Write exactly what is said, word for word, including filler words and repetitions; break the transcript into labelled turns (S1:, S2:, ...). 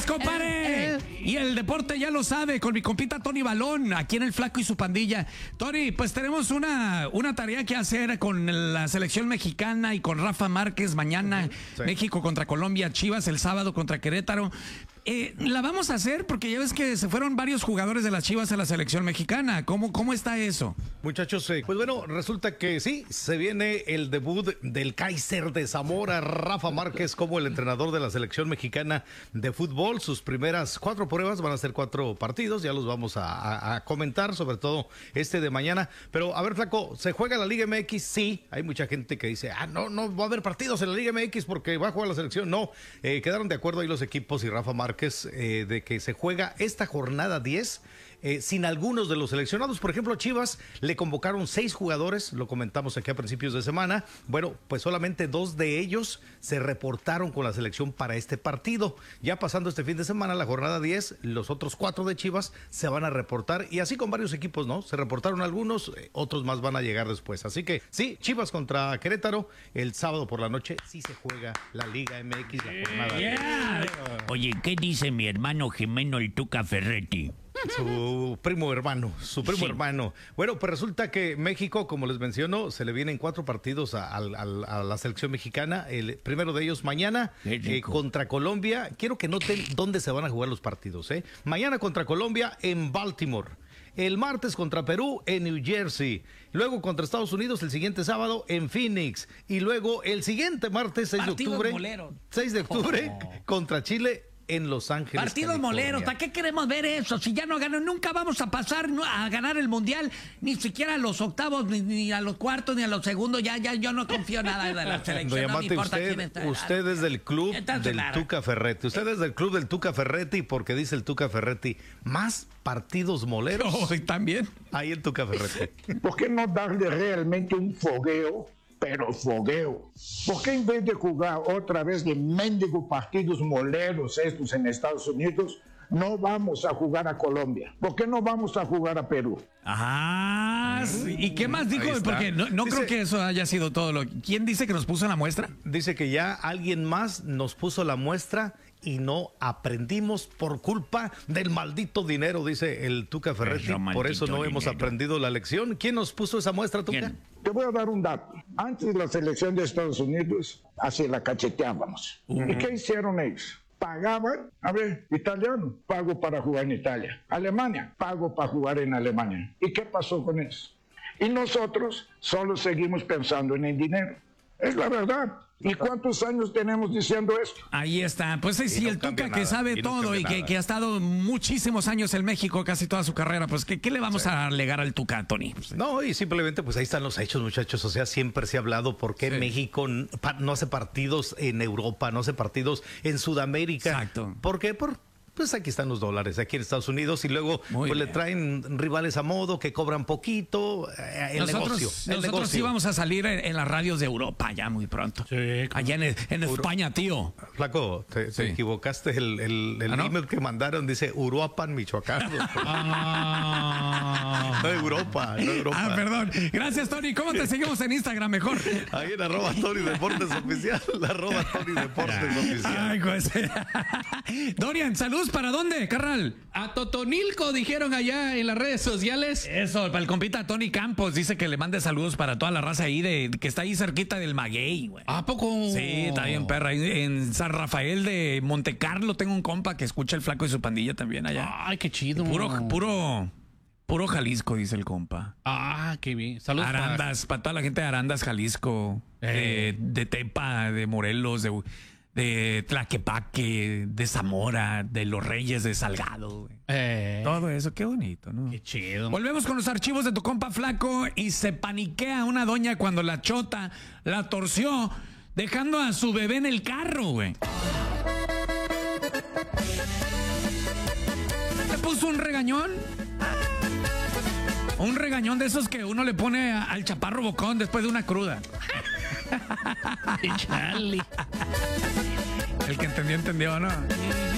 S1: compadre!
S2: Eh, eh.
S1: Y el deporte ya lo sabe, con mi compita Tony Balón, aquí en el Flaco y su pandilla. Tony, pues tenemos una, una tarea que hacer con la selección mexicana y con Rafa Márquez mañana. Uh-huh. Sí. México contra Colombia, Chivas el sábado contra Querétaro. Eh, la vamos a hacer porque ya ves que se fueron varios jugadores de las Chivas a la selección mexicana. ¿Cómo, cómo está eso?
S3: Muchachos, eh, pues bueno, resulta que sí, se viene el debut del Kaiser de Zamora, Rafa Márquez, como el entrenador de la selección mexicana de fútbol. Sus primeras cuatro pruebas van a ser cuatro partidos, ya los vamos a, a, a comentar, sobre todo este de mañana. Pero a ver, Flaco, ¿se juega la Liga M X? Sí, hay mucha gente que dice, ah, no, no va a haber partidos en la Liga M X porque va a jugar la selección. No, eh, quedaron de acuerdo ahí los equipos y Rafa Márquez eh, de que se juega esta jornada diez eh, sin algunos de los seleccionados. Por ejemplo, Chivas le convocaron seis jugadores, lo comentamos aquí a principios de semana. Bueno, pues solamente dos de ellos se reportaron con la selección para este partido. Ya pasando este fin de semana, la jornada diez, los otros cuatro de Chivas se van a reportar, y así con varios equipos, ¿no? Se reportaron algunos, eh, otros más van a llegar después. Así que sí, Chivas contra Querétaro, el sábado por la noche sí se juega la Liga M X, la jornada
S2: yeah.
S3: diez.
S2: Oye, ¿qué dice mi hermano Jimeno el Tuca Ferretti?
S3: Su primo hermano, su primo
S2: Sí.
S3: hermano. Bueno, pues resulta que México, como les menciono, se le vienen cuatro partidos a, a, a la selección mexicana. El primero de ellos mañana eh, contra Colombia. Quiero que noten dónde se van a jugar los partidos. ¿eh? Mañana contra Colombia en Baltimore. El martes contra Perú en New Jersey. Luego contra Estados Unidos el siguiente sábado en Phoenix. Y luego el siguiente martes seis de octubre.
S1: Moleros.
S3: seis de octubre
S1: Oh.
S3: contra Chile en Los Ángeles.
S1: Partidos
S3: California.
S1: moleros, ¿para qué queremos ver eso? Si ya no ganan, nunca vamos a pasar no, a ganar el mundial, ni siquiera a los octavos, ni, ni a los cuartos, ni a los segundos. Ya, ya, yo no confío nada de la selección. No me importa
S3: usted,
S1: quién está.
S3: usted es del club
S1: Entonces,
S3: del
S1: claro.
S3: Tuca Ferretti. Usted es del club del Tuca Ferretti, porque dice el Tuca Ferretti, más partidos moleros.
S1: Oh, y también.
S3: Ahí el Tuca Ferretti.
S4: ¿Por qué no darle realmente un fogueo? Pero fogueo. ¿Por qué en vez de jugar otra vez de mendigo partidos moleros estos en Estados Unidos, no vamos a jugar a Colombia? ¿Por qué no vamos a jugar a Perú?
S1: Ah, sí. ¿Y qué más dijo?
S3: Ahí está.
S1: Porque no, no
S3: Dice-
S1: creo que eso haya sido todo lo. ¿Quién dice que nos puso en la muestra?
S3: Dice que ya alguien más nos puso la muestra y no aprendimos por culpa del maldito dinero, dice el Tuca Ferretti.
S2: Eso,
S3: Por eso no
S2: maldito
S3: hemos
S2: dinero.
S3: aprendido la lección. ¿Quién nos puso esa muestra, Tuca?
S2: ¿Quién?
S4: Te voy a dar un dato. Antes la selección de Estados Unidos, así la cacheteábamos. ¿Y qué hicieron ellos? Pagaban, a ver, italiano, pago para jugar en Italia. Alemania, pago para jugar en Alemania. ¿Y qué pasó con eso? Y nosotros solo seguimos pensando en el dinero. Es la verdad. ¿Y cuántos años tenemos diciendo esto?
S1: Ahí está. Pues sí,
S3: no
S1: el
S3: cambia
S1: Tuca que
S3: nada,
S1: sabe
S3: y no
S1: todo
S3: cambia
S1: y que,
S3: nada.
S1: que ha estado muchísimos años en México, casi toda su carrera. Pues, ¿qué, qué le vamos
S3: Sí.
S1: a alegar al Tuca, Tony?
S3: No, y simplemente pues ahí están los hechos, muchachos. O sea, siempre se ha hablado por qué
S1: Sí.
S3: México n- pa- no hace partidos en Europa, no hace partidos en Sudamérica.
S1: Exacto.
S3: ¿Por qué? Por, pues aquí están los dólares, aquí en Estados Unidos, y luego
S1: Muy
S3: pues le
S1: bien.
S3: traen rivales a modo que cobran poquito. eh, el
S1: nosotros
S3: negocio, el
S1: nosotros
S3: negocio.
S1: sí vamos a salir en, en las radios de Europa ya muy pronto.
S2: Sí,
S1: Allá en, en España, tío.
S3: Flaco, te,
S1: Sí.
S3: te equivocaste. El, el, el
S1: ¿Ah, no?
S3: email que mandaron dice Uruapan, Michoacán.
S2: Ah.
S3: No Europa, no Europa.
S1: Ah, perdón. Gracias, Tony. ¿Cómo te seguimos en Instagram mejor?
S3: Ahí en arroba Tony Deportes Oficial, arroba Tony Deportes Oficial.
S1: Ay, pues. Dorian, saludos, ¿para dónde, carnal?
S5: A Totonilco dijeron allá en las redes sociales.
S1: Eso, para el compita Tony Campos, dice que le mande saludos para toda la raza ahí, de que está ahí cerquita del Maguey, güey.
S5: ¿A poco?
S1: Sí, está bien, perra. Ahí en San Rafael de Montecarlo tengo un compa que escucha el Flaco y su pandilla también allá.
S5: Ay, qué chido.
S1: Puro, puro, puro Jalisco, dice el compa.
S5: Ah, qué bien. Saludos. para-
S1: Arandas, para toda la gente de Arandas, Jalisco,
S5: Eh.
S1: de, de Tepa, de Morelos, de, de Tlaquepaque, de Zamora, de Los Reyes de Salgado, güey.
S5: Eh,
S1: Todo eso, qué bonito, ¿no?
S5: Qué chido.
S1: Volvemos con los archivos de tu compa Flaco y se paniquea una doña cuando la chota la torció dejando a su bebé en el carro, güey. Le puso un regañón. Un regañón de esos que uno le pone a- al chaparro bocón después de una cruda.
S5: Chale.
S1: El que entendió, entendió, ¿no?